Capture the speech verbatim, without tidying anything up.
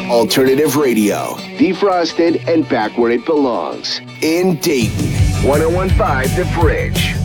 Alternative radio. Defrosted and back where it belongs. In Dayton. one oh one point five The Bridge.